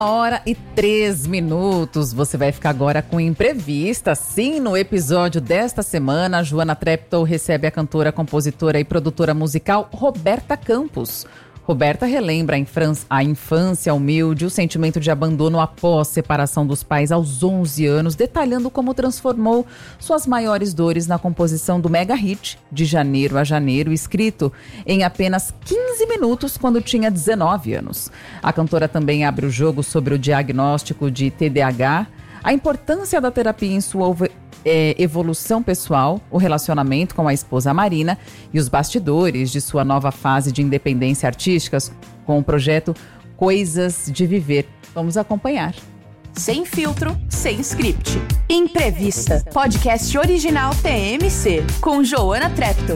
1h03. Você vai ficar agora com Imprevista. Sim, no episódio desta semana, a Joana Treptow recebe a cantora, compositora e produtora musical Roberta Campos. Roberta relembra a infância humilde, o sentimento de abandono após separação dos pais aos 11 anos, detalhando como transformou suas maiores dores na composição do mega hit De Janeiro a Janeiro, escrito em apenas 15 minutos quando tinha 19 anos. A cantora também abre o jogo sobre o diagnóstico de TDAH, a importância da terapia em sua evolução pessoal, o relacionamento com a esposa Marina e os bastidores de sua nova fase de independência artística com o projeto Coisas de Viver. Vamos acompanhar. Sem filtro, sem script. Imprevista, podcast original TMC, com Joana Treptow.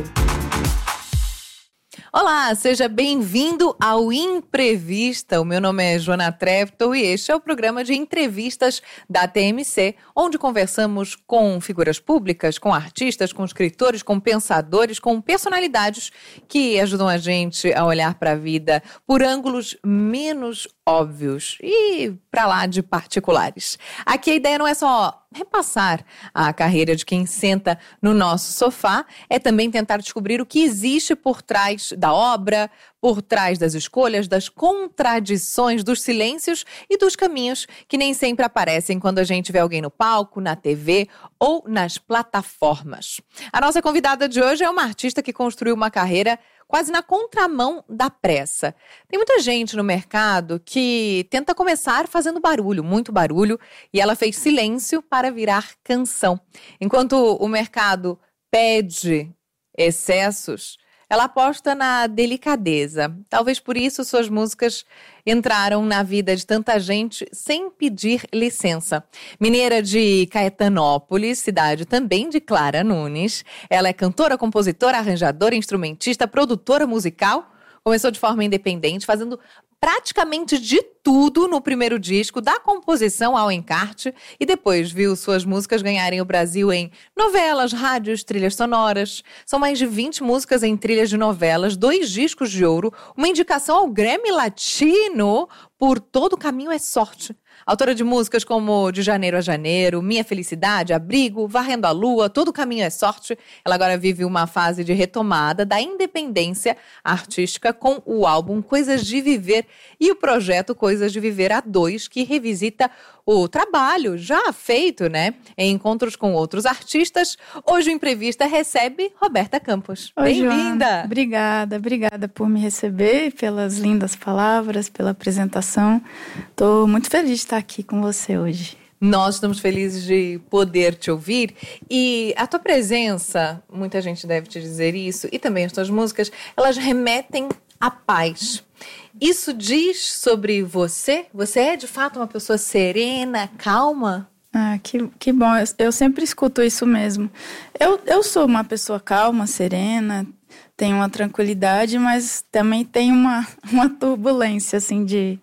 Olá, seja bem-vindo ao Imprevista. O meu nome é Joana Treptow e este é o programa de entrevistas da TMC, onde conversamos com figuras públicas, com artistas, com escritores, com pensadores, com personalidades que ajudam a gente a olhar para a vida por ângulos menos óbvios e para lá de particulares. Aqui a ideia não é só repassar a carreira de quem senta no nosso sofá, é também tentar descobrir o que existe por trás da obra, por trás das escolhas, das contradições, dos silêncios e dos caminhos que nem sempre aparecem quando a gente vê alguém no palco, na TV ou nas plataformas. A nossa convidada de hoje é uma artista que construiu uma carreira quase na contramão da pressa. Tem muita gente no mercado que tenta começar fazendo barulho, muito barulho, e ela fez silêncio para virar canção. Enquanto o mercado pede excessos, ela aposta na delicadeza. Talvez por isso suas músicas entraram na vida de tanta gente sem pedir licença. Mineira de Caetanópolis, cidade também de Clara Nunes. Ela é cantora, compositora, arranjadora, instrumentista, produtora musical. Começou de forma independente, fazendo praticamente de tudo no primeiro disco, da composição ao encarte, e depois viu suas músicas ganharem o Brasil em novelas, rádios, trilhas sonoras. São mais de 20 músicas em trilhas de novelas, 2 discos de ouro, uma indicação ao Grammy Latino por Todo o Caminho é Sorte. Autora de músicas como De Janeiro a Janeiro, Minha Felicidade, Abrigo, Varrendo a Lua, Todo o Caminho é Sorte. Ela agora vive uma fase de retomada da independência artística com o álbum Coisas de Viver e o projeto Coisas de Viver A2, que revisita o trabalho já feito, em encontros com outros artistas. Hoje o Imprevista recebe Roberta Campos. Oi, bem-vinda! Joana. Obrigada por me receber, pelas lindas palavras, pela apresentação. Estou muito feliz de estar aqui com você hoje. Nós estamos felizes de poder te ouvir, e a tua presença, muita gente deve te dizer isso, e também as tuas músicas, elas remetem à paz. Isso diz sobre você? Você é de fato uma pessoa serena, calma? Ah, que bom, eu sempre escuto isso mesmo. Eu sou uma pessoa calma, serena, tenho uma tranquilidade, mas também tenho uma turbulência assim, de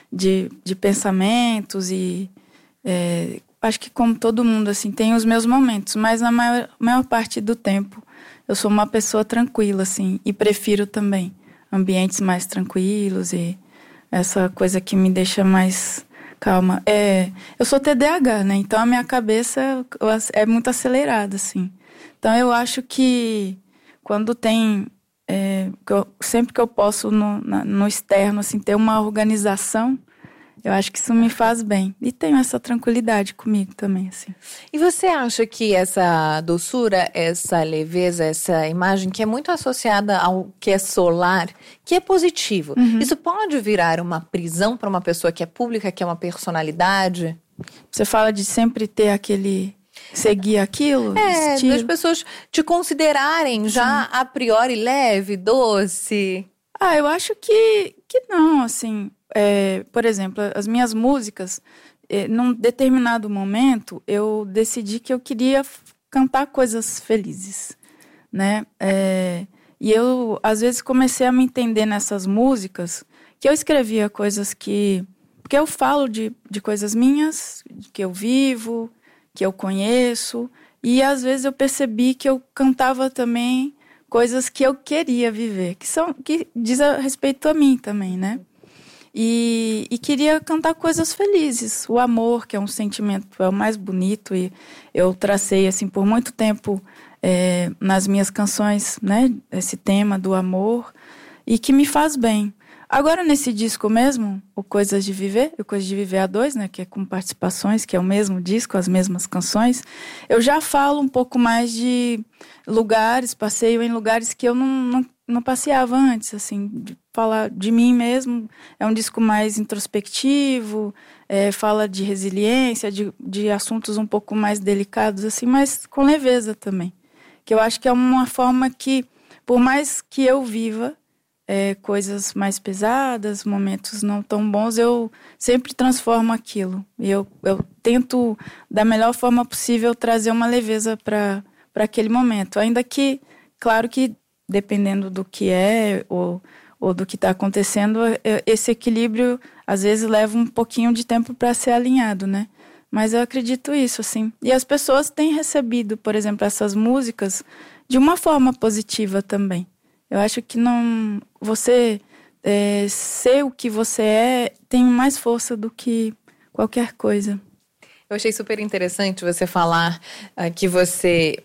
pensamentos e acho que como todo mundo assim, tem os meus momentos, mas na maior parte do tempo eu sou uma pessoa tranquila assim, e prefiro também ambientes mais tranquilos e essa coisa que me deixa mais calma. Eu sou TDAH, então a minha cabeça é muito acelerada, assim. Então eu acho que quando tem... sempre que eu posso no externo, assim, ter uma organização, eu acho que isso me faz bem. E tenho essa tranquilidade comigo também, assim. E você acha que essa doçura, essa leveza, essa imagem que é muito associada ao que é solar, que é positivo, isso pode virar uma prisão para uma pessoa que é pública, que é uma personalidade? Você fala de sempre ter seguir aquilo? Das pessoas te considerarem já a priori leve, doce. Eu acho que não, assim... por exemplo, as minhas músicas, num determinado momento, eu decidi que eu queria cantar coisas felizes, e eu, às vezes, comecei a me entender nessas músicas, que eu escrevia coisas que eu falo de coisas minhas, que eu vivo, que eu conheço, e às vezes eu percebi que eu cantava também coisas que eu queria viver, que diz a respeito a mim também, E queria cantar coisas felizes. O amor, que é um sentimento, é o mais bonito, e eu tracei assim por muito tempo nas minhas canções, né, esse tema do amor, e que me faz bem. Agora, nesse disco mesmo, o Coisas de Viver, o Coisas de Viver A2, né, que é com participações, que é o mesmo disco, as mesmas canções, eu já falo um pouco mais de lugares, passeio em lugares que eu não passeava antes, assim, de falar de mim mesmo. É um disco mais introspectivo, fala de resiliência, de assuntos um pouco mais delicados, assim, mas com leveza também. Que eu acho que é uma forma que, por mais que eu viva coisas mais pesadas, momentos não tão bons, eu sempre transformo aquilo. E eu tento, da melhor forma possível, trazer uma leveza para aquele momento. Ainda que, claro que, dependendo do que ou do que está acontecendo, esse equilíbrio, às vezes, leva um pouquinho de tempo para ser alinhado, né? Mas eu acredito isso, assim. E as pessoas têm recebido, por exemplo, essas músicas de uma forma positiva também. Eu acho que você ser o que você é tem mais força do que qualquer coisa. Eu achei super interessante você falar que você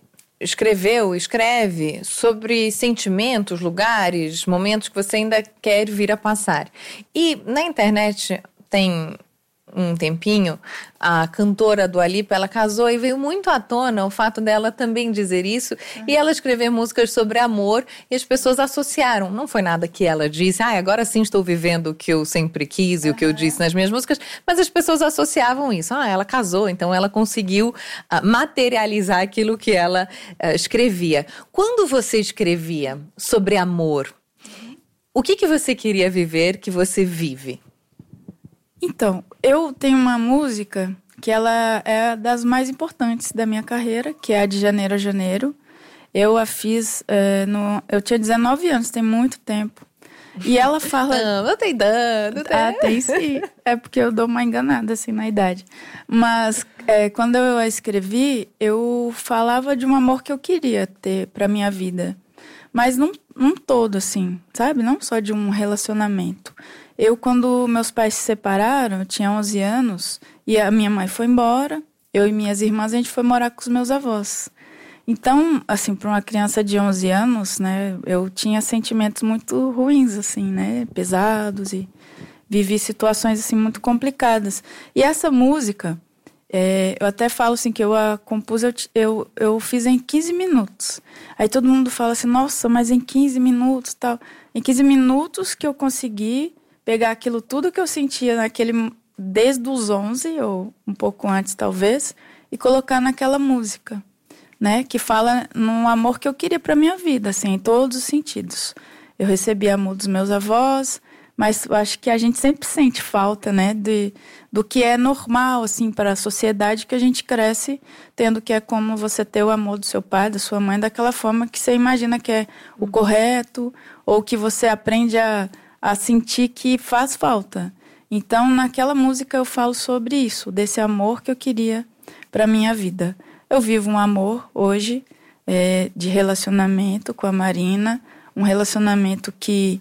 escreve sobre sentimentos, lugares, momentos que você ainda quer vir a passar. E na internet tem um tempinho, a cantora Dua Lipa, ela casou e veio muito à tona o fato dela também dizer isso, e ela escrever músicas sobre amor, e as pessoas associaram. Não foi nada que ela disse, agora sim estou vivendo o que eu sempre quis e o que eu disse nas minhas músicas, mas as pessoas associavam isso. Ela casou, então ela conseguiu materializar aquilo que ela escrevia. Quando você escrevia sobre amor, o que você queria viver que você vive? Então, eu tenho uma música que ela é das mais importantes da minha carreira, que é a de Janeiro a Janeiro. Eu a fiz, eu tinha 19 anos, tem muito tempo. E ela fala... Não tem dano. Tem sim. É porque eu dou uma enganada, assim, na idade. Mas quando eu a escrevi, eu falava de um amor que eu queria ter pra minha vida. Mas não todo, assim, sabe? Não só de um relacionamento. Quando meus pais se separaram, eu tinha 11 anos, e a minha mãe foi embora, eu e minhas irmãs, a gente foi morar com os meus avós. Então, assim, para uma criança de 11 anos, né, eu tinha sentimentos muito ruins, assim, né, pesados, e vivi situações, assim, muito complicadas. E essa música, eu até falo, assim, que eu a compus, eu fiz em 15 minutos. Aí todo mundo fala assim, nossa, mas em 15 minutos, tal. Em 15 minutos que eu consegui pegar aquilo tudo que eu sentia desde os 11, ou um pouco antes talvez, e colocar naquela música, né? Que fala num amor que eu queria para minha vida, assim, em todos os sentidos. Eu recebi amor dos meus avós, mas eu acho que a gente sempre sente falta, né? Do que é normal, assim, para a sociedade, que a gente cresce tendo, que é como você ter o amor do seu pai, da sua mãe, daquela forma que você imagina que é o correto, ou que você aprende a sentir que faz falta. Então, naquela música eu falo sobre isso, desse amor que eu queria para minha vida. Eu vivo um amor hoje de relacionamento com a Marina, um relacionamento que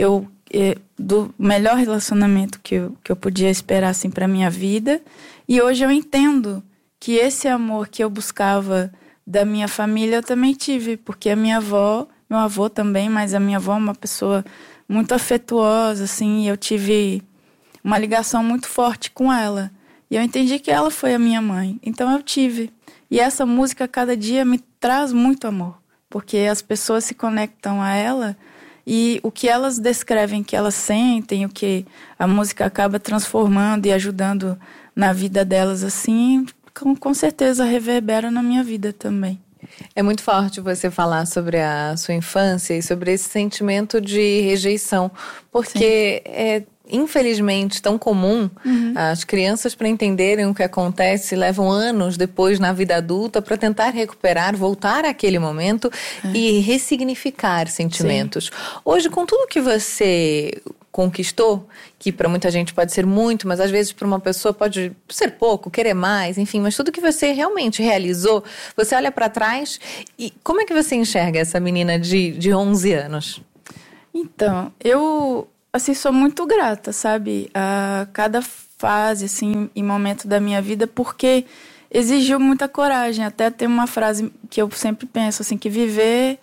do melhor relacionamento que eu podia esperar assim para minha vida. E hoje eu entendo que esse amor que eu buscava da minha família eu também tive, porque a minha avó, meu avô também, mas a minha avó é uma pessoa muito afetuosa, assim, e eu tive uma ligação muito forte com ela. E eu entendi que ela foi a minha mãe. Então eu tive. E essa música, cada dia, me traz muito amor. Porque as pessoas se conectam a ela e o que elas descrevem, que elas sentem, o que a música acaba transformando e ajudando na vida delas, assim, com certeza reverbera na minha vida também. É muito forte você falar sobre a sua infância e sobre esse sentimento de rejeição, porque infelizmente, tão comum. As crianças, para entenderem o que acontece, levam anos depois na vida adulta para tentar recuperar, voltar àquele momento e ressignificar sentimentos. Sim. Hoje, com tudo que você conquistou, que para muita gente pode ser muito, mas às vezes para uma pessoa pode ser pouco, querer mais, enfim, mas tudo que você realmente realizou, você olha para trás e como é que você enxerga essa menina de 11 anos? Então, eu assim, sou muito grata, sabe? A cada fase, assim, e momento da minha vida, porque exigiu muita coragem. Até tem uma frase que eu sempre penso, assim, que viver,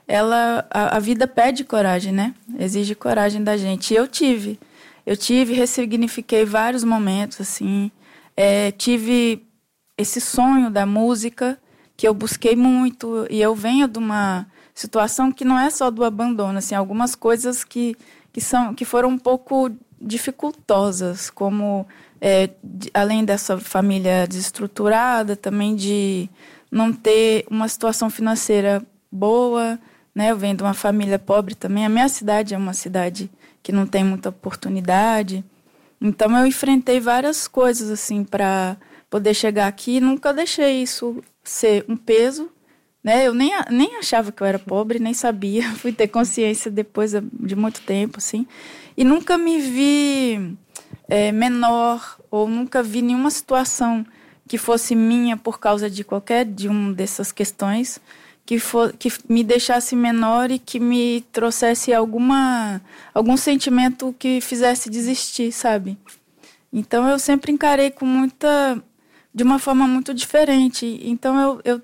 a vida pede coragem, né? Exige coragem da gente. E eu tive, ressignifiquei vários momentos, assim. Tive esse sonho da música, que eu busquei muito, e eu venho de uma situação que não é só do abandono, assim, algumas coisas que foram um pouco dificultosas, como além dessa família desestruturada, também de não ter uma situação financeira boa, né? Eu venho de uma família pobre também. A minha cidade é uma cidade que não tem muita oportunidade. Então eu enfrentei várias coisas assim para poder chegar aqui. Nunca deixei isso ser um peso, né? Eu nem achava que eu era pobre, nem sabia. Fui ter consciência depois de muito tempo, assim. E nunca me vi menor, ou nunca vi nenhuma situação que fosse minha por causa de qualquer de uma dessas questões que me deixasse menor e que me trouxesse algum sentimento que fizesse desistir, sabe? Então eu sempre encarei de uma forma muito diferente. Então eu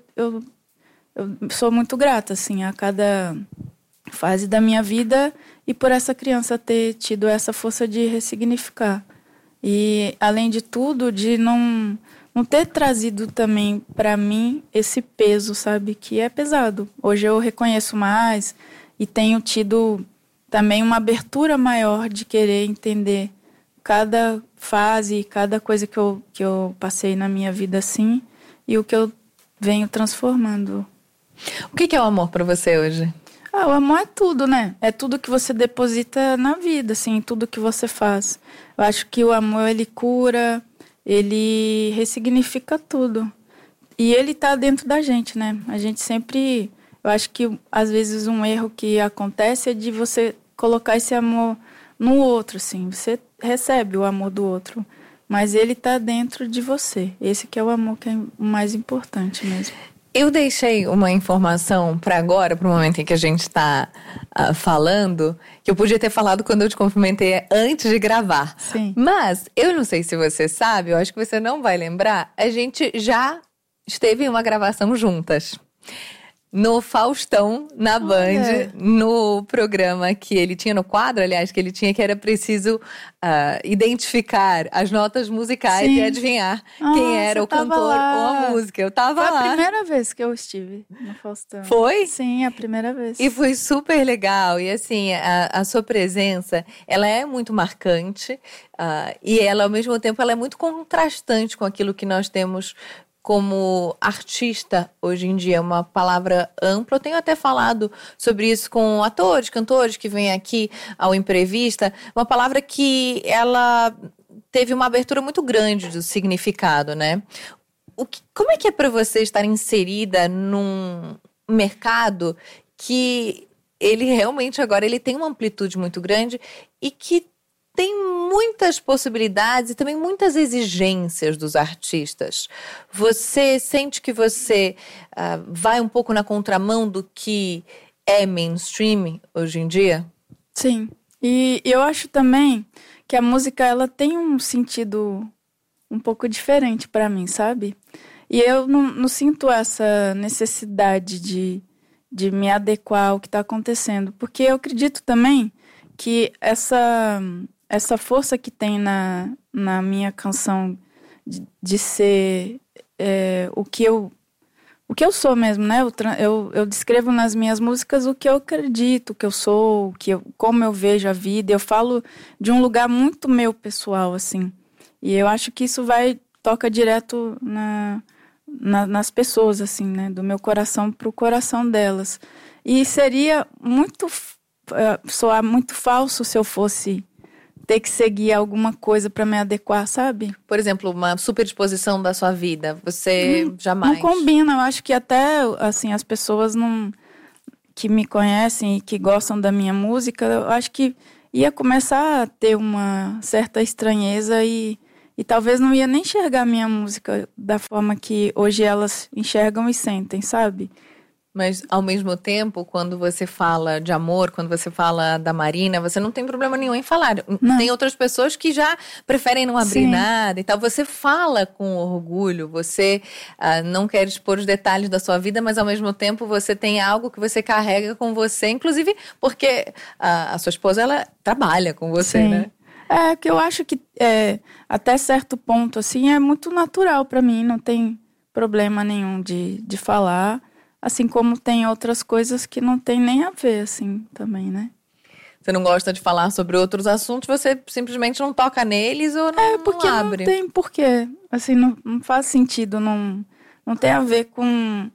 sou muito grata, assim, a cada fase da minha vida e por essa criança ter tido essa força de ressignificar. E, além de tudo, de não ter trazido também para mim esse peso, sabe, que é pesado. Hoje eu reconheço mais e tenho tido também uma abertura maior de querer entender cada fase, cada coisa que eu passei na minha vida, assim, e o que eu venho transformando. O que é o amor para você hoje? O amor é tudo, né? É tudo que você deposita na vida, assim, tudo que você faz. Eu acho que o amor, ele cura, ele ressignifica tudo. E ele tá dentro da gente, né? A gente sempre... Eu acho que, às vezes, um erro que acontece é de você colocar esse amor no outro, assim. Você recebe o amor do outro, mas ele tá dentro de você. Esse que é o amor que é o mais importante mesmo. Eu deixei uma informação para agora, para o momento em que a gente está falando, que eu podia ter falado quando eu te cumprimentei antes de gravar. Sim. Mas, eu não sei se você sabe, eu acho que você não vai lembrar, a gente já esteve em uma gravação juntas. No Faustão, na Band, no programa que ele tinha, no quadro, aliás, que ele tinha, que era preciso identificar as notas musicais. Sim. E adivinhar quem era o cantor ou a música. Eu tava lá. Foi a primeira vez que eu estive no Faustão. Foi? Sim, a primeira vez. E foi super legal. E assim, a sua presença, ela é muito marcante e ela, ao mesmo tempo, ela é muito contrastante com aquilo que nós temos como artista, hoje em dia, é uma palavra ampla. Eu tenho até falado sobre isso com atores, cantores que vêm aqui ao Imprevista. Uma palavra que ela teve uma abertura muito grande do significado, né? Como é que é para você estar inserida num mercado que ele realmente agora ele tem uma amplitude muito grande e que tem muitas possibilidades e também muitas exigências dos artistas. Você sente que você vai um pouco na contramão do que é mainstream hoje em dia? Sim. E eu acho também que a música ela tem um sentido um pouco diferente para mim, sabe? E eu não sinto essa necessidade de me adequar ao que está acontecendo. Porque eu acredito também que essa força que tem na minha canção de ser o que eu sou mesmo, né? Eu descrevo nas minhas músicas o que eu acredito, o que eu sou, como eu vejo a vida. Eu falo de um lugar muito meu pessoal, assim. E eu acho que isso toca direto nas pessoas, assim, né? Do meu coração pro coração delas. E seria soar muito falso se eu fosse ter que seguir alguma coisa para me adequar, sabe? Por exemplo, uma superexposição da sua vida, você jamais... Não combina, eu acho que até, assim, as pessoas que me conhecem e que gostam da minha música, eu acho que ia começar a ter uma certa estranheza e talvez não ia nem enxergar a minha música da forma que hoje elas enxergam e sentem, sabe? Mas, ao mesmo tempo, quando você fala de amor, quando você fala da Marina, você não tem problema nenhum em falar. Não. Tem outras pessoas que já preferem não abrir Sim. nada e tal. Você fala com orgulho, você não quer expor os detalhes da sua vida, mas, ao mesmo tempo, você tem algo que você carrega com você, inclusive porque a sua esposa, ela trabalha com você, Sim. né? É, que eu acho que até certo ponto, assim, é muito natural pra mim, não tem problema nenhum de falar, assim como tem outras coisas que não tem nem a ver, assim, também, né? Você não gosta de falar sobre outros assuntos, você simplesmente não toca neles ou não, Porque não abre. não tem porquê, assim, não faz sentido, não tem a ver com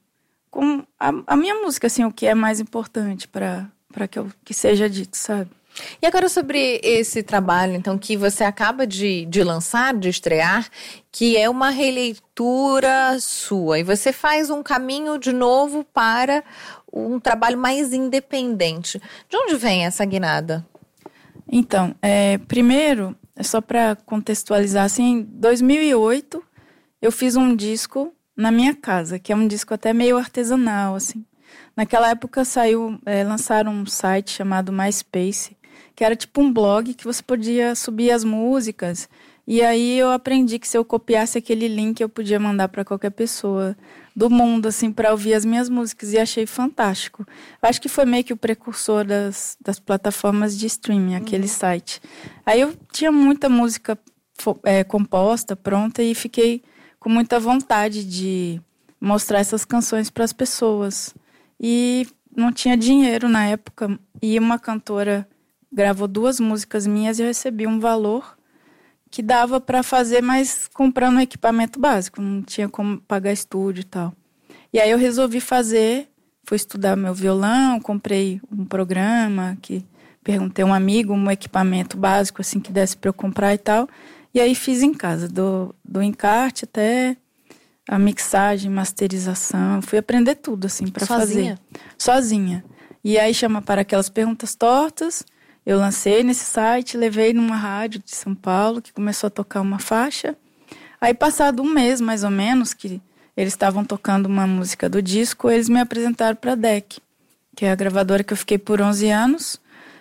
a minha música, assim, o que é mais importante pra que seja dito, sabe? E agora sobre esse trabalho, então, que você acaba de lançar, de estrear, que é uma releitura sua. E você faz um caminho de novo para um trabalho mais independente. De onde vem essa guinada? Então, primeiro, só para contextualizar, assim, em 2008, eu fiz um disco na minha casa, que é um disco até meio artesanal, assim. Naquela época lançaram um site chamado MySpace, que era tipo um blog que você podia subir as músicas. E aí eu aprendi que se eu copiasse aquele link, eu podia mandar para qualquer pessoa do mundo, assim, para ouvir as minhas músicas. E achei fantástico. Eu acho que foi meio que o precursor das plataformas de streaming, aquele site. Aí eu tinha muita música composta, pronta, e fiquei com muita vontade de mostrar essas canções para as pessoas. E não tinha dinheiro na época. E uma cantora gravou 2 músicas minhas e eu recebi um valor que dava para fazer, mas comprando equipamento básico. Não tinha como pagar estúdio e tal. E aí eu resolvi fazer, fui estudar meu violão, comprei um programa, perguntei a um amigo, um equipamento básico assim que desse para eu comprar e tal. E aí fiz em casa, do encarte até a mixagem, masterização. Fui aprender tudo assim para fazer. Sozinha. E aí chama para aquelas perguntas tortas. Eu lancei nesse site, levei numa rádio de São Paulo, que começou a tocar uma faixa. Aí, passado um mês, mais ou menos, que eles estavam tocando uma música do disco, eles me apresentaram para a DEC, que é a gravadora que eu fiquei por 11 anos.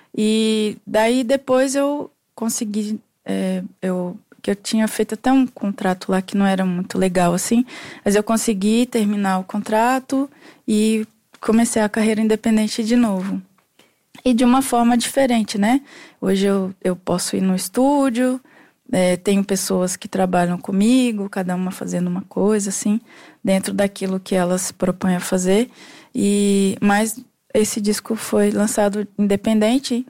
E daí, depois, eu consegui... que eu tinha feito até um contrato lá que não era muito legal, assim. Mas eu consegui terminar o contrato e comecei a carreira independente de novo. E de uma forma diferente, né? Hoje eu posso ir no estúdio, tenho pessoas que trabalham comigo, cada uma fazendo uma coisa, assim, dentro daquilo que elas se propõem a fazer. Mas esse disco foi lançado independente.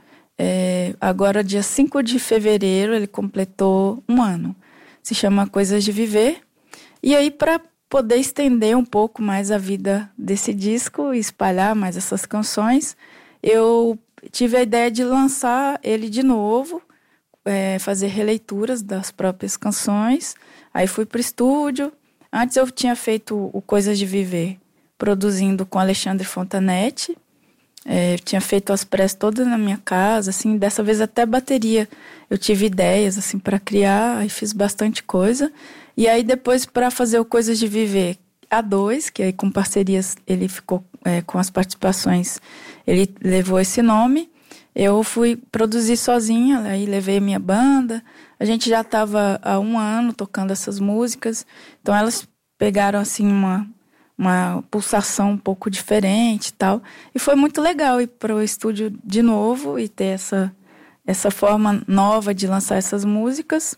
Agora, dia 5 de fevereiro, ele completou 1 ano. Se chama Coisas de Viver. E aí, para poder estender um pouco mais a vida desse disco e espalhar mais essas canções, eu tive a ideia de lançar ele de novo, fazer releituras das próprias canções. Aí fui pro estúdio. Antes eu tinha feito o Coisas de Viver, produzindo com Alexandre Fontanetti. Tinha feito as press todas na minha casa, assim, dessa vez até bateria. Eu tive ideias, assim, para criar, aí fiz bastante coisa. E aí depois, para fazer o Coisas de Viver A2, que aí com parcerias ele ficou com as participações, ele levou esse nome. Eu fui produzir sozinha, aí levei minha banda. A gente já estava há 1 ano tocando essas músicas, então elas pegaram assim uma pulsação um pouco diferente e tal. E foi muito legal ir para o estúdio de novo e ter essa forma nova de lançar essas músicas.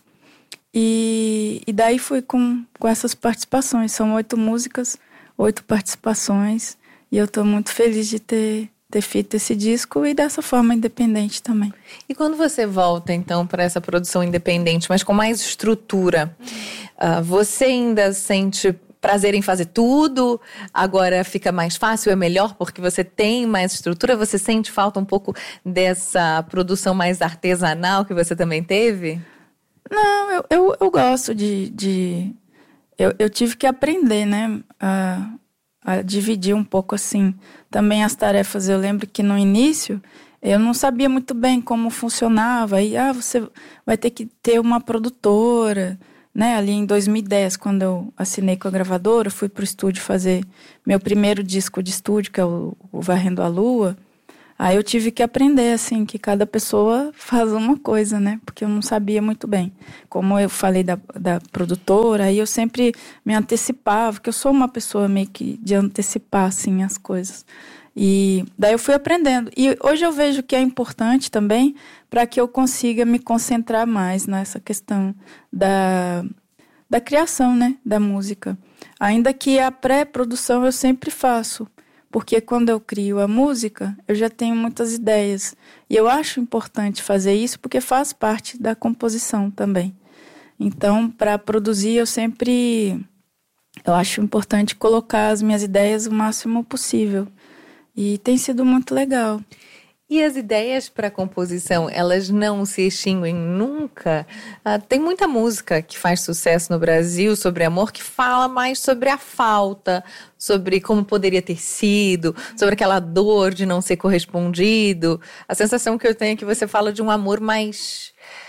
E daí fui com essas participações. São 8 músicas, 8 participações. E eu estou muito feliz de ter feito esse disco e dessa forma independente também. E quando você volta, então, para essa produção independente, mas com mais estrutura, você ainda sente prazer em fazer tudo? Agora fica mais fácil, é melhor porque você tem mais estrutura? Você sente falta um pouco dessa produção mais artesanal que você também teve? Não, eu gosto eu tive que aprender, né, a dividir um pouco, assim, também as tarefas. Eu lembro que no início eu não sabia muito bem como funcionava. Aí, você vai ter que ter uma produtora, né, ali em 2010, quando eu assinei com a gravadora, fui pro estúdio fazer meu primeiro disco de estúdio, que é o Varrendo a Lua. Aí eu tive que aprender, assim, que cada pessoa faz uma coisa, né? Porque eu não sabia muito bem. Como eu falei da produtora, aí eu sempre me antecipava, porque eu sou uma pessoa meio que de antecipar, assim, as coisas. E daí eu fui aprendendo. E hoje eu vejo que é importante também para que eu consiga me concentrar mais nessa questão da criação, né? Da música. Ainda que a pré-produção eu sempre faço. Porque quando eu crio a música, eu já tenho muitas ideias. E eu acho importante fazer isso porque faz parte da composição também. Então, para produzir, eu acho importante colocar as minhas ideias o máximo possível. E tem sido muito legal. E as ideias para composição, elas não se extinguem nunca? Tem muita música que faz sucesso no Brasil sobre amor que fala mais sobre a falta, sobre como poderia ter sido, sobre aquela dor de não ser correspondido. A sensação que eu tenho é que você fala de um amor mais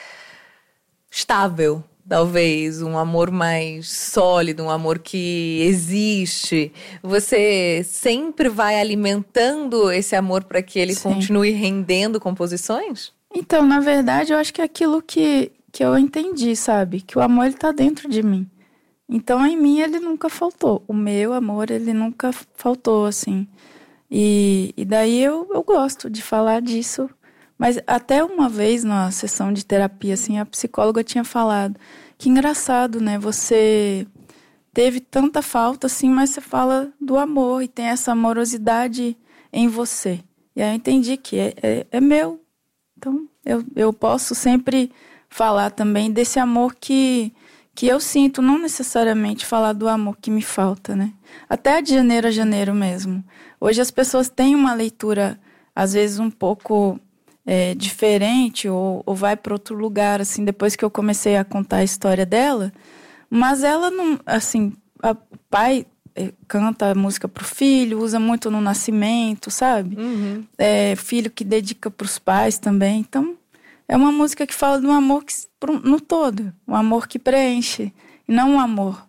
estável. Talvez um amor mais sólido, um amor que existe. Você sempre vai alimentando esse amor para que ele continue rendendo composições? Então, na verdade, eu acho que é aquilo que eu entendi, sabe? Que o amor, ele tá dentro de mim. Então, em mim, ele nunca faltou. O meu amor, ele nunca faltou, assim. E daí eu gosto de falar disso. Mas até uma vez, na sessão de terapia, assim, a psicóloga tinha falado que engraçado, né? Você teve tanta falta, assim, mas você fala do amor e tem essa amorosidade em você. E aí eu entendi que é meu. Então, eu posso sempre falar também desse amor que eu sinto, não necessariamente falar do amor que me falta, né? Até de janeiro a janeiro mesmo. Hoje as pessoas têm uma leitura, às vezes, um pouco diferente ou vai para outro lugar, assim, depois que eu comecei a contar a história dela. Mas ela não, assim, o pai canta a música pro filho, usa muito no nascimento, sabe? Uhum. Filho que dedica pros pais também. Então, é uma música que fala de um amor no todo, um amor que preenche, e não um amor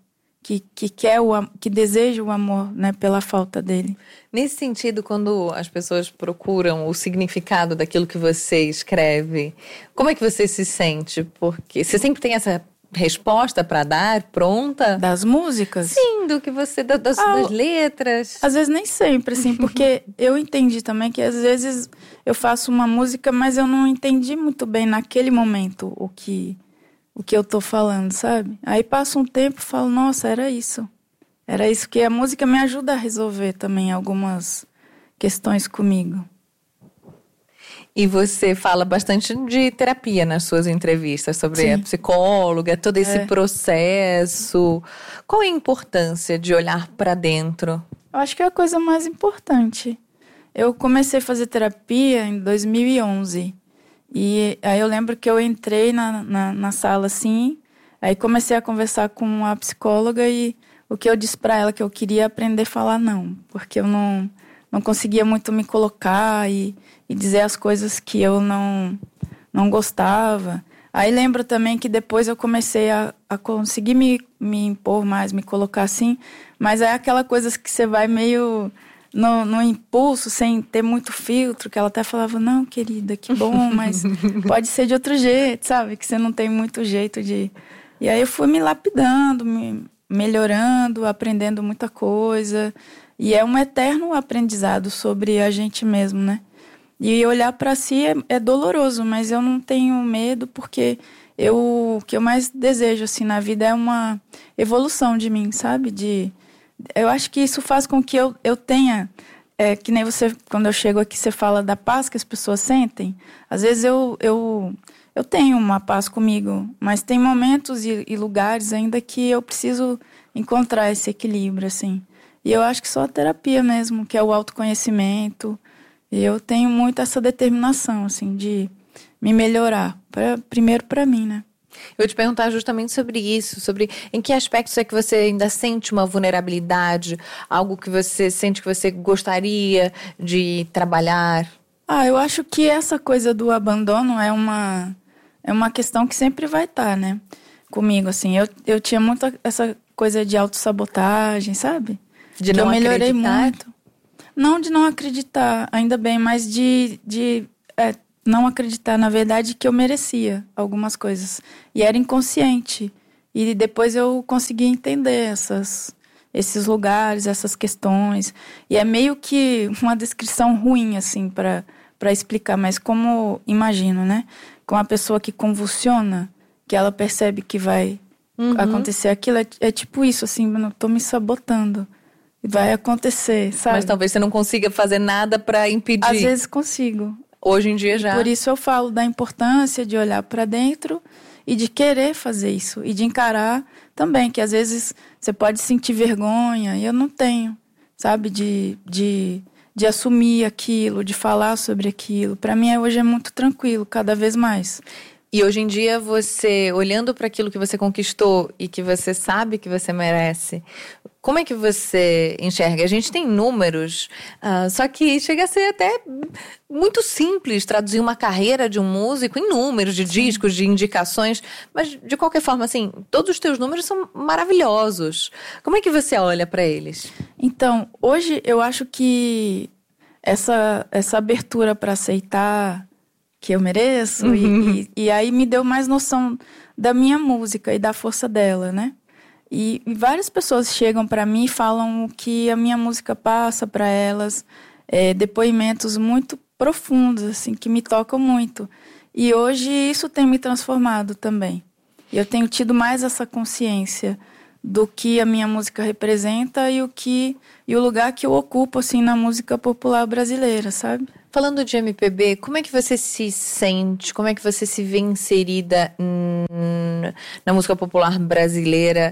que deseja o amor, né, pela falta dele. Nesse sentido, quando as pessoas procuram o significado daquilo que você escreve, como é que você se sente? Porque você sempre tem essa resposta para dar pronta? Das músicas? Sim, do que você das letras. Às vezes nem sempre, assim, porque eu entendi também que às vezes eu faço uma música, mas eu não entendi muito bem naquele momento o que eu tô falando, sabe? Aí passa um tempo e falo, nossa, era isso. Era isso que a música me ajuda a resolver também algumas questões comigo. E você fala bastante de terapia nas suas entrevistas, sobre a psicóloga, todo esse processo. Qual é a importância de olhar para dentro? Eu acho que é a coisa mais importante. Eu comecei a fazer terapia em 2011. E aí eu lembro que eu entrei na sala assim, aí comecei a conversar com a psicóloga e o que eu disse para ela que eu queria aprender a falar não, porque eu não conseguia muito me colocar e dizer as coisas que eu não gostava. Aí lembro também que depois eu comecei a conseguir me impor mais, me colocar assim, mas é aquela coisa que você vai meio no impulso, sem ter muito filtro, que ela até falava, não, querida, que bom, mas pode ser de outro jeito, sabe? Que você não tem muito jeito de... E aí eu fui me lapidando, me melhorando, aprendendo muita coisa. E é um eterno aprendizado sobre a gente mesmo, né? E olhar para si é doloroso, mas eu não tenho medo, porque o que eu mais desejo assim, na vida é uma evolução de mim, sabe? Eu acho que isso faz com que eu tenha... que nem você, quando eu chego aqui, você fala da paz que as pessoas sentem. Às vezes eu tenho uma paz comigo, mas tem momentos e lugares ainda que eu preciso encontrar esse equilíbrio, assim. E eu acho que só a terapia mesmo, que é o autoconhecimento. E eu tenho muito essa determinação, assim, de me melhorar. Primeiro para mim, né? Eu vou te perguntar justamente sobre isso, sobre em que aspectos é que você ainda sente uma vulnerabilidade, algo que você sente que você gostaria de trabalhar? Eu acho que essa coisa do abandono é uma questão que sempre vai estar, né? comigo, assim. Eu tinha muito essa coisa de autossabotagem, sabe? De não eu melhorei acreditar? muito. Não de não acreditar, ainda bem, mas de não acreditar, na verdade, que eu merecia algumas coisas. E era inconsciente. E depois eu consegui entender esses lugares, essas questões. E é meio que uma descrição ruim, assim, para explicar, mas como imagino, né? Com uma pessoa que convulsiona, que ela percebe que vai acontecer aquilo, é tipo isso, assim, eu não tô me sabotando. Vai acontecer, sabe? Mas talvez você não consiga fazer nada para impedir. Às vezes consigo. Hoje em dia já. Por isso eu falo da importância de olhar para dentro e de querer fazer isso. E de encarar também, que às vezes você pode sentir vergonha, e eu não tenho, sabe? De assumir aquilo, de falar sobre aquilo. Para mim hoje é muito tranquilo, cada vez mais. E hoje em dia você, olhando para aquilo que você conquistou e que você sabe que você merece, como é que você enxerga? A gente tem números, só que chega a ser até muito simples traduzir uma carreira de um músico em números de discos, de indicações, mas de qualquer forma, assim, todos os teus números são maravilhosos. Como é que você olha para eles? Então, hoje eu acho que essa abertura para aceitar que eu mereço, e aí me deu mais noção da minha música e da força dela, né? E várias pessoas chegam para mim e falam o que a minha música passa para elas, depoimentos muito profundos, assim, que me tocam muito. E hoje isso tem me transformado também. E eu tenho tido mais essa consciência do que a minha música representa e o lugar que eu ocupo, assim, na música popular brasileira, sabe? Falando de MPB, como é que você se sente? Como é que você se vê inserida na música popular brasileira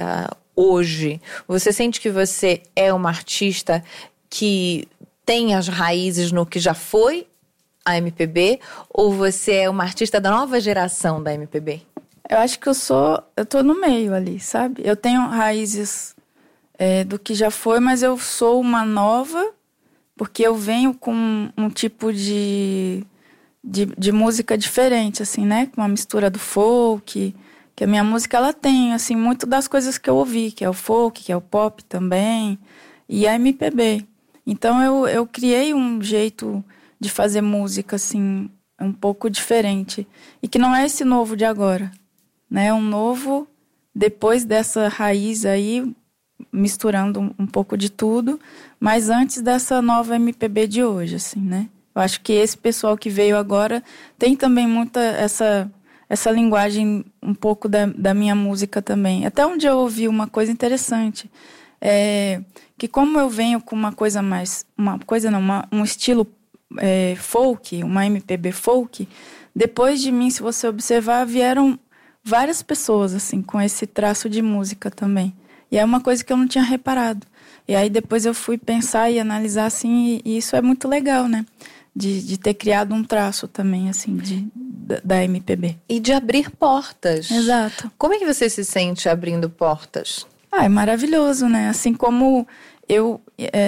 hoje? Você sente que você é uma artista que tem as raízes no que já foi a MPB? Ou você é uma artista da nova geração da MPB? Eu acho que eu tô no meio ali, sabe? Eu tenho raízes do que já foi, mas eu sou uma nova, porque eu venho com um tipo de música diferente, assim, né? Com uma mistura do folk, que a minha música, ela tem, assim, muito das coisas que eu ouvi, que é o folk, que é o pop também, e a MPB. Então, eu criei um jeito de fazer música, assim, um pouco diferente. E que não é esse novo de agora, né? É um novo depois dessa raiz aí, misturando um pouco de tudo, mas antes dessa nova MPB de hoje, assim, né? Eu acho que esse pessoal que veio agora tem também muita essa linguagem um pouco da minha música também. Até um dia eu ouvi uma coisa interessante, que como eu venho com uma coisa mais, um estilo folk, uma MPB folk, depois de mim, se você observar, vieram várias pessoas, assim, com esse traço de música também. E é uma coisa que eu não tinha reparado. E aí depois eu fui pensar e analisar, assim, e isso é muito legal, né? De ter criado um traço também, assim, da MPB. E de abrir portas. Exato. Como é que você se sente abrindo portas? É maravilhoso, né? Assim como eu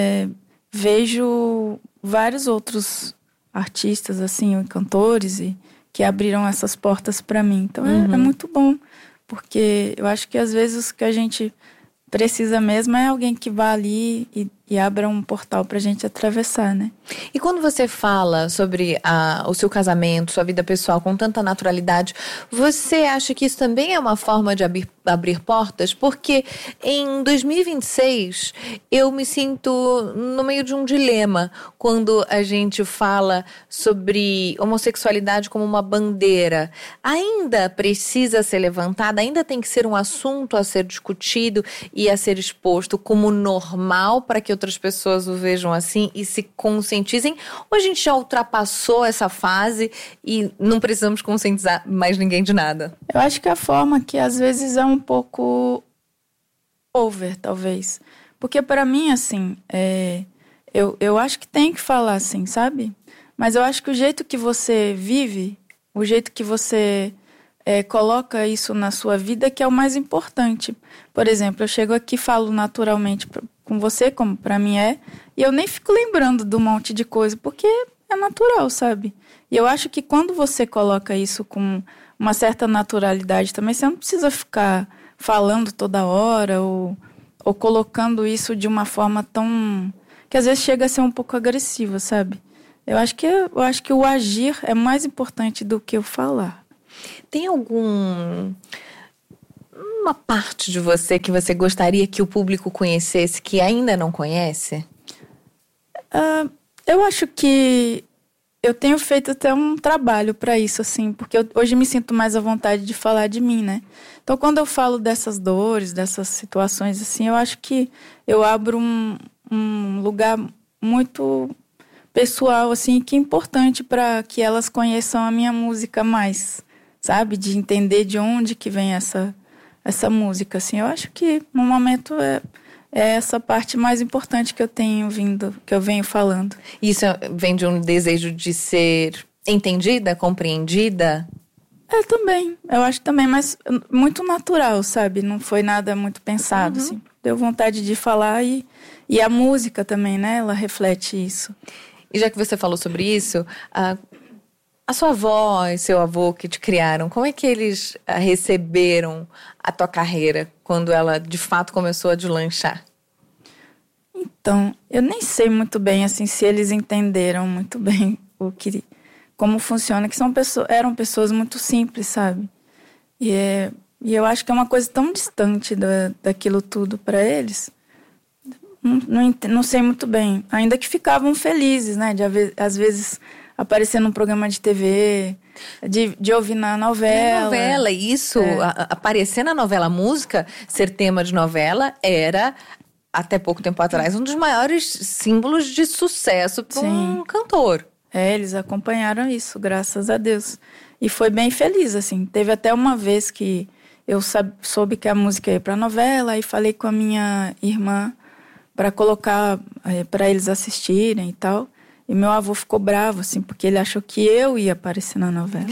vejo vários outros artistas, assim, cantores, que abriram essas portas para mim. Então é muito bom, porque eu acho que às vezes o que a gente precisa mesmo é alguém que vá ali e abra um portal pra gente atravessar, né? E quando você fala sobre o seu casamento, sua vida pessoal com tanta naturalidade, você acha que isso também é uma forma de abrir portas? Porque em 2026 eu me sinto no meio de um dilema quando a gente fala sobre homossexualidade como uma bandeira. Ainda precisa ser levantada, ainda tem que ser um assunto a ser discutido e a ser exposto como normal para que outras pessoas o vejam assim e se conscientizem, ou a gente já ultrapassou essa fase e não precisamos conscientizar mais ninguém de nada? Eu acho que a forma que às vezes é um pouco over, talvez. Porque para mim, assim, eu acho que tem que falar assim, sabe? Mas eu acho que o jeito que você vive, o jeito que você coloca isso na sua vida que é o mais importante. Por exemplo, eu chego aqui e falo naturalmente com você, como pra mim e eu nem fico lembrando de um monte de coisa, porque é natural, sabe? E eu acho que quando você coloca isso com uma certa naturalidade também. Você não precisa ficar falando toda hora ou colocando isso de uma forma tão... que às vezes chega a ser um pouco agressiva, sabe? Eu acho que o agir é mais importante do que o falar. Tem uma parte de você que você gostaria que o público conhecesse que ainda não conhece? Eu acho que eu tenho feito até um trabalho para isso, assim, porque hoje me sinto mais à vontade de falar de mim, né? Então, quando eu falo dessas dores, dessas situações, assim, eu acho que eu abro um lugar muito pessoal, assim, que é importante para que elas conheçam a minha música mais, sabe? De entender de onde que vem essa música, assim. Eu acho que, no momento, é essa parte mais importante que eu venho falando. Isso vem de um desejo de ser entendida, compreendida? Também. Eu acho também, mas muito natural, sabe? Não foi nada muito pensado, assim. Deu vontade de falar e a música também, né? Ela reflete isso. E já que você falou sobre isso, a sua avó e seu avô que te criaram, como é que eles receberam a tua carreira quando ela de fato começou a deslanchar? Então, eu nem sei muito bem assim se eles entenderam muito bem como funciona, que eram pessoas muito simples, sabe? E eu acho que é uma coisa tão distante daquilo tudo para eles. Não sei muito bem. Ainda que ficavam felizes, né? Às vezes aparecer num programa de TV, de ouvir na novela. Novela, isso. Aparecer na novela, a música, ser tema de novela, era, até pouco tempo atrás, um dos maiores símbolos de sucesso para um cantor. Eles acompanharam isso, graças a Deus. E foi bem feliz, assim. Teve até uma vez que eu soube que a música ia para novela, e falei com a minha irmã para colocar, para eles assistirem e tal. E meu avô ficou bravo, assim, porque ele achou que eu ia aparecer na novela.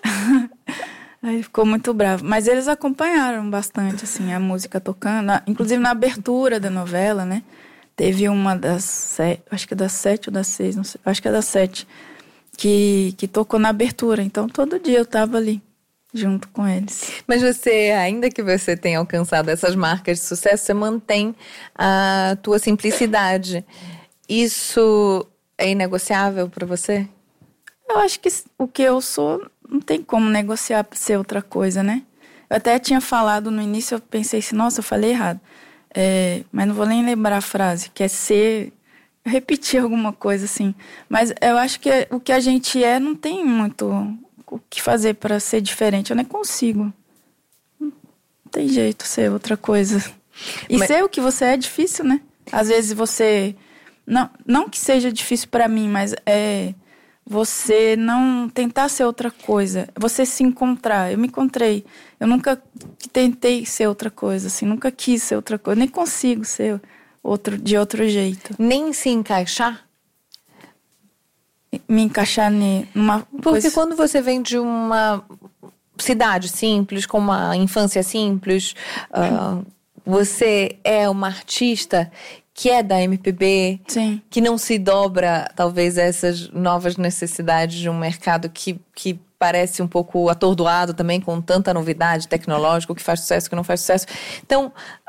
Aí ficou muito bravo. Mas eles acompanharam bastante, assim, a música tocando. Inclusive na abertura da novela, né? Teve uma acho que é das 7 ou das 6, não sei, acho que é das 7, que tocou na abertura. Então, todo dia eu tava ali, junto com eles. Mas você, ainda que você tenha alcançado essas marcas de sucesso, você mantém a tua simplicidade. Isso é inegociável para você? Eu acho que o que eu sou não tem como negociar para ser outra coisa, né? Eu até tinha falado no início, eu pensei assim, nossa, eu falei errado. Mas não vou nem lembrar a frase, que é ser... Eu repeti alguma coisa assim. Mas eu acho que o que a gente não tem muito o que fazer para ser diferente. Eu nem consigo. Não tem jeito ser outra coisa. E ser o que você é difícil, né? Às vezes você... Não que seja difícil para mim, mas você não tentar ser outra coisa. Você se encontrar. Eu me encontrei. Eu nunca tentei ser outra coisa, assim. Nunca quis ser outra coisa. Eu nem consigo ser de outro jeito. Nem se encaixar? Me encaixar numa Porque coisa... quando você vem de uma cidade simples, com uma infância simples, você é uma artista que é da MPB, Sim. que não se dobra, talvez, a essas novas necessidades de um mercado que parece um pouco atordoado também, com tanta novidade tecnológica, o que faz sucesso, o que não faz sucesso. Então,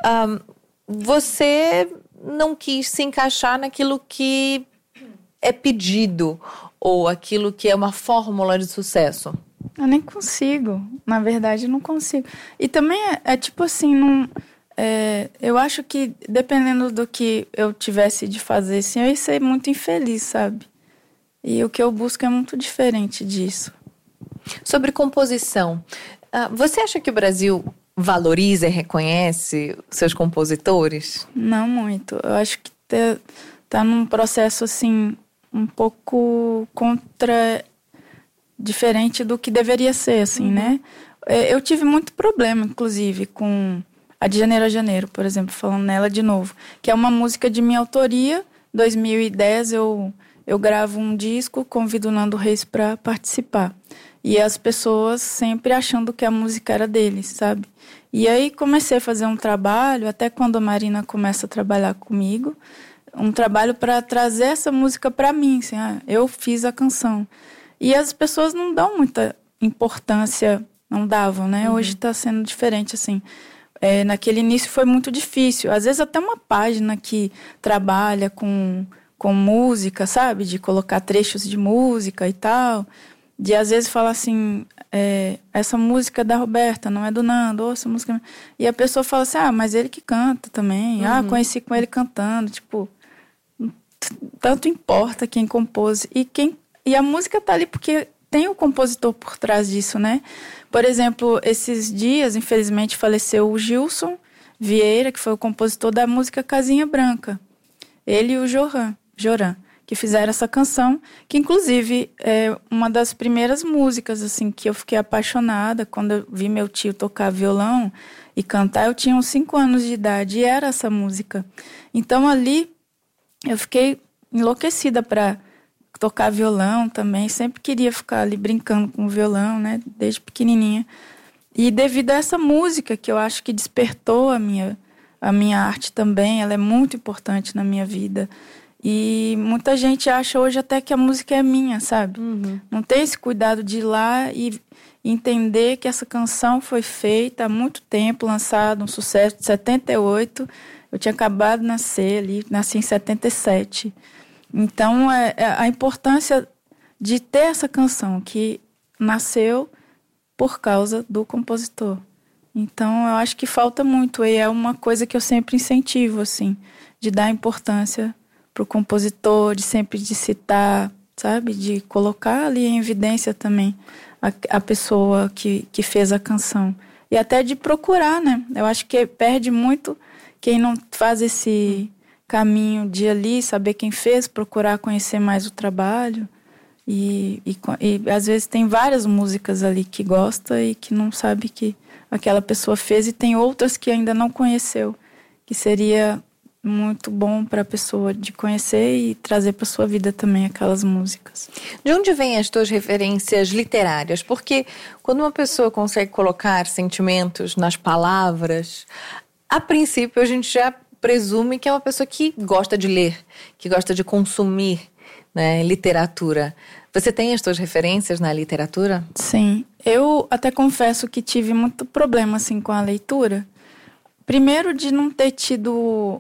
você não quis se encaixar naquilo que é pedido, ou aquilo que é uma fórmula de sucesso. Eu nem consigo. Na verdade, eu não consigo. E também é tipo assim, eu acho que dependendo do que eu tivesse de fazer, assim, eu ia ser muito infeliz, sabe? E o que eu busco é muito diferente disso. Sobre composição, você acha que o Brasil valoriza e reconhece seus compositores? Não muito. Eu acho que tá num processo, assim, um pouco diferente do que deveria ser, assim, né? Eu tive muito problema, inclusive, com a de Janeiro a Janeiro, por exemplo, falando nela de novo, que é uma música de minha autoria. 2010 eu gravo um disco, convido o Nando Reis para participar. E as pessoas sempre achando que a música era deles, sabe? E aí comecei a fazer um trabalho, até quando a Marina começa a trabalhar comigo, um trabalho para trazer essa música para mim, assim, eu fiz a canção. E as pessoas não dão muita importância não davam, né? Hoje está sendo diferente, assim. Naquele início foi muito difícil. Às vezes até uma página que trabalha com música, sabe? De colocar trechos de música e tal. De às vezes falar assim, essa música é da Roberta, não é do Nando, ou essa música... E a pessoa fala assim, mas ele que canta também. Conheci com ele cantando. Tipo, tanto importa quem compôs. E a música tá ali porque tem o compositor por trás disso, né? Por exemplo, esses dias, infelizmente, faleceu o Gilson Vieira, que foi o compositor da música Casinha Branca. Ele e o Joran, que fizeram essa canção, que inclusive é uma das primeiras músicas assim que eu fiquei apaixonada. Quando eu vi meu tio tocar violão e cantar, eu tinha uns 5 anos de idade, e era essa música. Então ali eu fiquei enlouquecida para tocar violão também, sempre queria ficar ali brincando com o violão, né, desde pequenininha. E devido a essa música, que eu acho que despertou a minha arte também, ela é muito importante na minha vida. E muita gente acha hoje até que a música é minha, sabe? Não tem esse cuidado de ir lá e entender que essa canção foi feita há muito tempo, lançada, um sucesso de 78. Eu tinha acabado de nascer ali, nasci em 77. Então, a importância de ter essa canção que nasceu por causa do compositor. Então, eu acho que falta muito, e é uma coisa que eu sempre incentivo, assim, de dar importância para o compositor, de sempre de citar, sabe? De colocar ali em evidência também a pessoa que fez a canção. E até de procurar, né? Eu acho que perde muito quem não faz esse caminho de ali, saber quem fez, procurar conhecer mais o trabalho. E às vezes tem várias músicas ali que gosta e que não sabe que aquela pessoa fez, e tem outras que ainda não conheceu, que seria muito bom para a pessoa de conhecer e trazer para sua vida também aquelas músicas. De onde vêm as tuas referências literárias? Porque quando uma pessoa consegue colocar sentimentos nas palavras, a princípio a gente já presume que é uma pessoa que gosta de ler, que gosta de consumir, né, literatura. Você tem as tuas referências na literatura? Sim, eu até confesso que tive muito problema assim, com a leitura. Primeiro, de não ter tido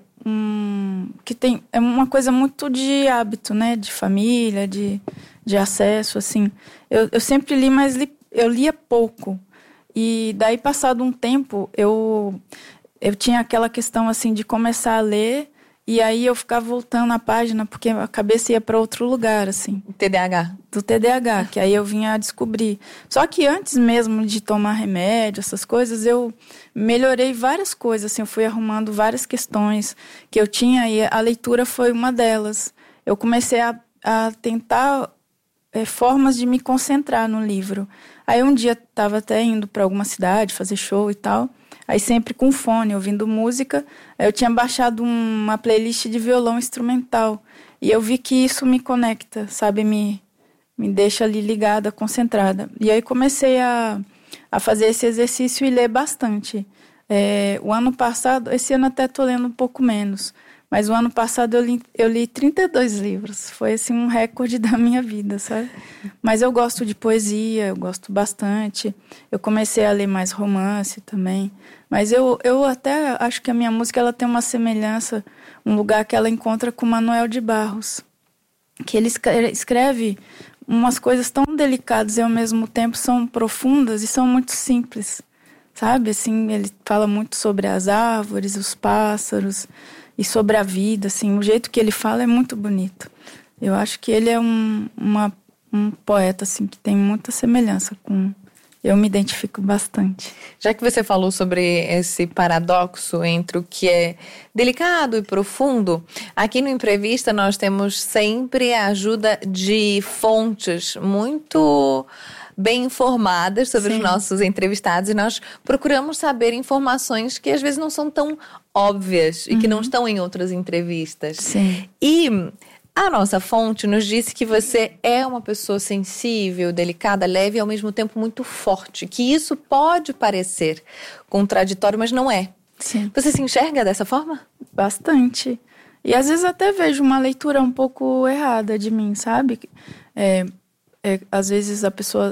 é uma coisa muito de hábito, né? De família, de acesso, assim. Eu sempre li, mas eu lia pouco. E daí, passado um tempo, eu tinha aquela questão, assim, de começar a ler, e aí eu ficava voltando na página, porque a cabeça ia para outro lugar, assim. TDAH. Do TDAH, que aí eu vinha a descobrir. Só que antes mesmo de tomar remédio, essas coisas, eu melhorei várias coisas, assim, eu fui arrumando várias questões que eu tinha, e a leitura foi uma delas. Eu comecei a tentar formas de me concentrar no livro. Aí um dia estava até indo para alguma cidade fazer show e tal, aí sempre com fone, ouvindo música. Eu tinha baixado uma playlist de violão instrumental, e eu vi que isso me conecta, sabe, me deixa ali ligada, concentrada. E aí comecei a fazer esse exercício e ler bastante. O ano passado, esse ano até estou lendo um pouco menos, mas o ano passado eu li 32 livros. Foi assim um recorde da minha vida, sabe? Mas eu gosto de poesia, eu gosto bastante. Eu comecei a ler mais romance também. Mas eu até acho que a minha música ela tem uma semelhança, um lugar que ela encontra com Manuel de Barros, que ele escreve umas coisas tão delicadas e ao mesmo tempo são profundas e são muito simples, sabe? Assim, ele fala muito sobre as árvores, os pássaros e sobre a vida, assim, o jeito que ele fala é muito bonito. Eu acho que ele é um poeta, assim, que tem muita semelhança com... Eu me identifico bastante. Já que você falou sobre esse paradoxo entre o que é delicado e profundo, aqui no Imprevista nós temos sempre a ajuda de fontes muito bem informadas sobre os nossos entrevistados, e nós procuramos saber informações que às vezes não são tão óbvias e que não estão em outras entrevistas. Sim. E a nossa fonte nos disse que você é uma pessoa sensível, delicada, leve e ao mesmo tempo muito forte, que isso pode parecer contraditório, mas não é. Sim. Você se enxerga dessa forma? Bastante. E às vezes até vejo uma leitura um pouco errada de mim, sabe? Às vezes a pessoa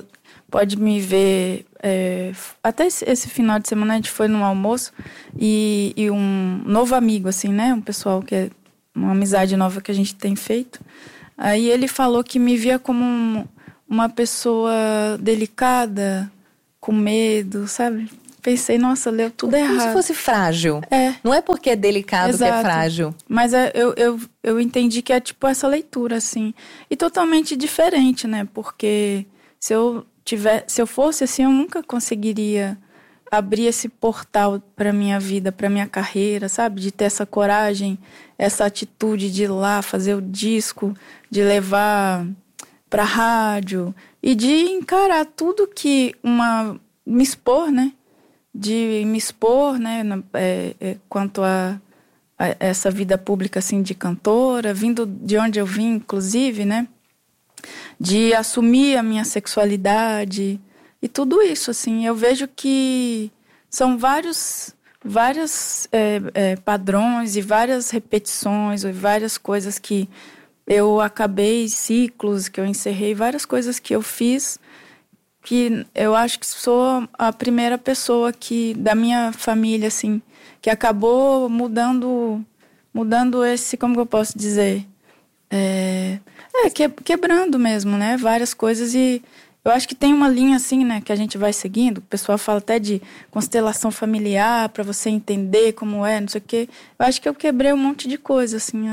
pode me ver... até esse final de semana a gente foi num almoço e um novo amigo, assim, né? Um pessoal que é uma amizade nova que a gente tem feito. Aí ele falou que me via como uma pessoa delicada, com medo, sabe? Pensei, nossa, leu tudo errado. Como se fosse frágil. É. Não é porque é delicado Exato. que é frágil. Mas eu entendi que é tipo essa leitura, assim. E totalmente diferente, né? Porque se eu fosse assim, eu nunca conseguiria abrir esse portal para minha vida, para minha carreira, sabe? De ter essa coragem, essa atitude de ir lá fazer o disco, de levar para rádio e de encarar tudo que me expor, né? De me expor, né? Quanto a essa vida pública, assim, de cantora, vindo de onde eu vim, inclusive, né? De assumir a minha sexualidade e tudo isso, assim. Eu vejo que são vários padrões e várias repetições e várias coisas que eu acabei, ciclos que eu encerrei, várias coisas que eu fiz, que eu acho que sou a primeira pessoa da minha família, assim, que acabou mudando esse, como que eu posso dizer? Quebrando mesmo, né? Várias coisas. E eu acho que tem uma linha, assim, né, que a gente vai seguindo. O pessoal fala até de constelação familiar, para você entender como não sei o quê. Eu acho que eu quebrei um monte de coisa, assim,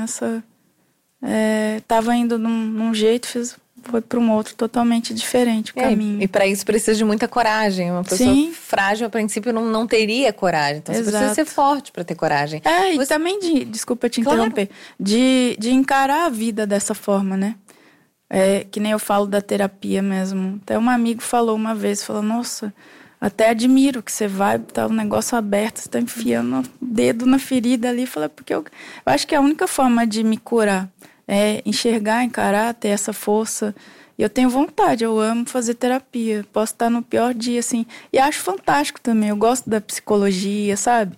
tava indo num jeito, foi para um outro totalmente diferente o caminho. E para isso precisa de muita coragem. Uma pessoa frágil, a princípio, não teria coragem. Então você precisa ser forte para ter coragem. E também desculpa te interromper, de encarar a vida dessa forma, né? Que nem eu falo da terapia mesmo. Até um amigo falou uma vez, nossa, até admiro que você vai, tá um negócio aberto, você tá enfiando o dedo na ferida ali. Porque eu acho que é a única forma de me curar é enxergar, encarar, ter essa força. E eu tenho vontade, eu amo fazer terapia. Posso estar no pior dia, assim. E acho fantástico também, eu gosto da psicologia, sabe?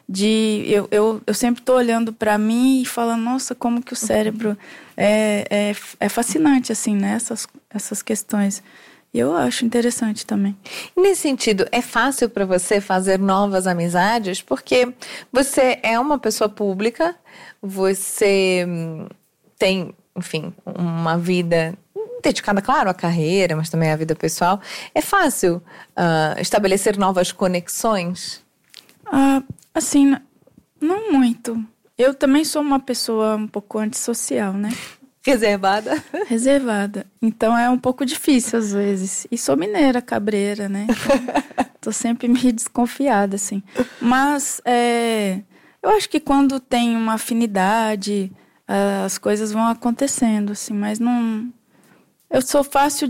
Eu sempre estou olhando para mim e falando, nossa, como que o cérebro é fascinante, assim, né? Essas questões. E eu acho interessante também. E nesse sentido, é fácil para você fazer novas amizades? Porque você é uma pessoa pública, você tem, enfim, uma vida dedicada, claro, à carreira, mas também à vida pessoal. É fácil estabelecer novas conexões? Assim, não muito. Eu também sou uma pessoa um pouco antissocial, né? Reservada? Reservada. Então é um pouco difícil às vezes. E sou mineira, cabreira, né? Então, tô sempre meio desconfiada, assim. Mas eu acho que quando tem uma afinidade, as coisas vão acontecendo, assim. Mas não... Eu sou fácil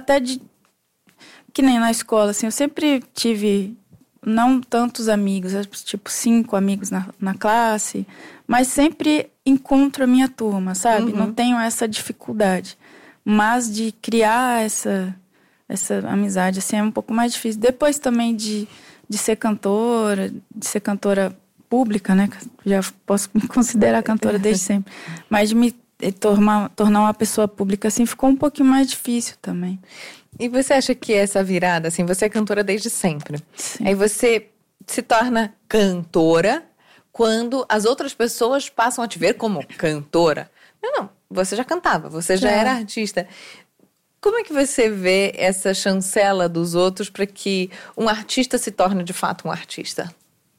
que nem na escola, assim. Eu sempre tive... não tantos amigos, tipo 5 amigos na classe, mas sempre encontro a minha turma, sabe? Uhum. Não tenho essa dificuldade. Mas de criar essa amizade, assim, é um pouco mais difícil. Depois também de ser cantora pública, né? Já posso me considerar cantora desde sempre. Mas de me tornar uma pessoa pública, assim, ficou um pouquinho mais difícil também. E você acha que essa virada, assim, você é cantora desde sempre. Sim. Aí você se torna cantora quando as outras pessoas passam a te ver como cantora. Não, você já cantava, você já era artista. Como é que você vê essa chancela dos outros para que um artista se torne de fato um artista?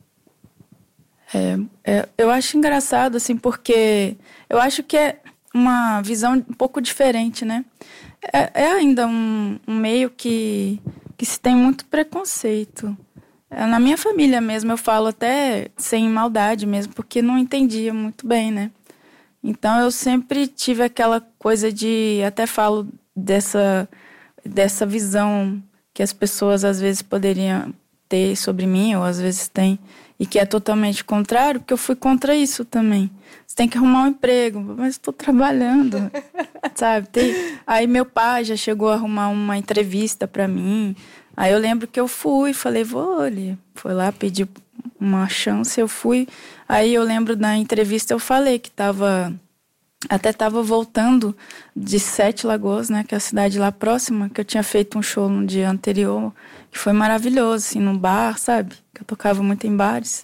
Eu acho engraçado, assim, porque eu acho que é uma visão um pouco diferente, né? É ainda um meio que se tem muito preconceito. Na minha família mesmo, eu falo até sem maldade mesmo, porque não entendia muito bem, né? Então, eu sempre tive aquela coisa de... Até falo dessa visão que as pessoas às vezes poderiam ter sobre mim, ou às vezes têm, e que é totalmente contrário, porque eu fui contra isso também. Você tem que arrumar um emprego, mas estou trabalhando, sabe? Aí meu pai já chegou a arrumar uma entrevista para mim. Aí eu lembro que eu fui, falei, vou ali. Foi lá, pedi uma chance, eu fui. Aí eu lembro na entrevista eu falei que estava Até estava voltando de Sete Lagoas, né, que é a cidade lá próxima, que eu tinha feito um show no dia anterior, que foi maravilhoso, assim, num bar, sabe? Que eu tocava muito em bares.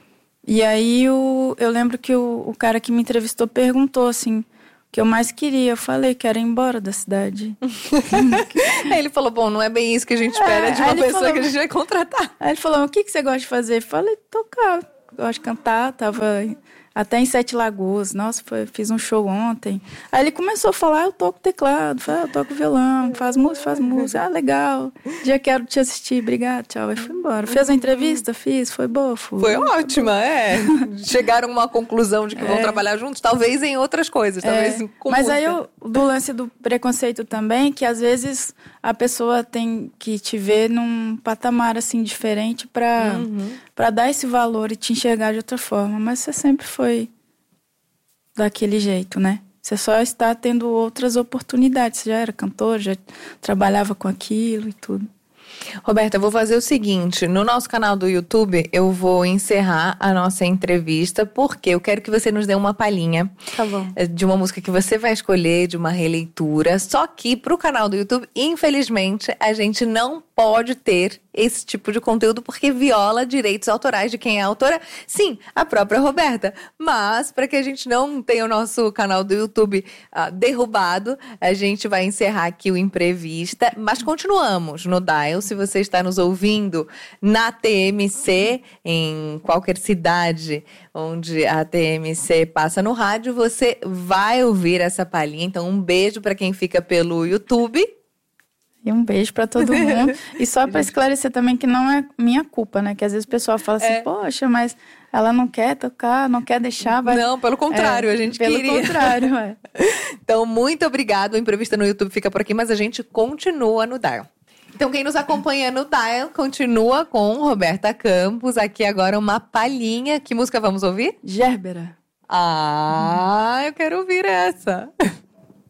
E aí eu lembro que o cara que me entrevistou perguntou, assim, o que eu mais queria. Eu falei que era ir embora da cidade. Aí ele falou, bom, não é bem isso que a gente espera de uma pessoa que a gente vai contratar. Aí ele falou, o que você gosta de fazer? Eu falei, tocar, gosto de cantar, tava até em Sete Lagoas. Nossa, fiz um show ontem. Aí ele começou a falar, eu toco teclado, eu toco violão, faz música. Ah, legal. Já quero te assistir, obrigado, tchau. Aí fui embora. Fez a entrevista? Fiz, foi boa. Foi ótima, Chegaram a uma conclusão de que vão trabalhar juntos, talvez em outras coisas, talvez com Mas música. aí do lance do preconceito também, que às vezes a pessoa tem que te ver num patamar assim diferente pra dar esse valor e te enxergar de outra forma. Mas você sempre foi daquele jeito, né? Você só está tendo outras oportunidades. Você já era cantor, já trabalhava com aquilo e tudo. Roberta, eu vou fazer o seguinte, no nosso canal do YouTube eu vou encerrar a nossa entrevista, porque eu quero que você nos dê uma palhinha de uma música que você vai escolher, de uma releitura, só que pro canal do YouTube, infelizmente, a gente não pode ter esse tipo de conteúdo porque viola direitos autorais de quem é a autora. Sim, a própria Roberta. Mas, para que a gente não tenha o nosso canal do YouTube derrubado, a gente vai encerrar aqui o Imprevista. Mas continuamos no Dial. Se você está nos ouvindo na TMC, em qualquer cidade onde a TMC passa no rádio, você vai ouvir essa palhinha. Então, um beijo para quem fica pelo YouTube. E um beijo pra todo mundo. E só pra esclarecer também que não é minha culpa, né? Que às vezes o pessoal fala assim, poxa, mas ela não quer tocar, não quer deixar. Não, pelo contrário, a gente queria. Pelo contrário, Então, muito obrigado. O Imprevista no YouTube fica por aqui, mas a gente continua no Dial. Então, quem nos acompanha no Dial continua com Roberta Campos. Aqui agora uma palhinha. Que música vamos ouvir? Gérbera. Eu quero ouvir essa.